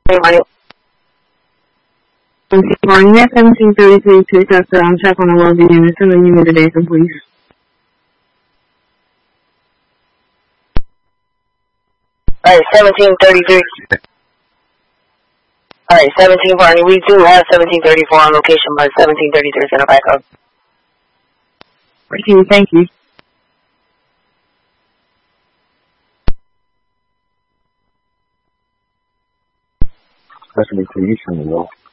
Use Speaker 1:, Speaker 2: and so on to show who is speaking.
Speaker 1: Hey, Mike.
Speaker 2: Morning at 1733 picked up the check on the well-being unit and then you need a date, please.
Speaker 1: Alright, 1733. Alright, 17 Barney. We do have 1734 on location, but 1733 is in a backup.
Speaker 2: Thank you.
Speaker 3: Especially for you,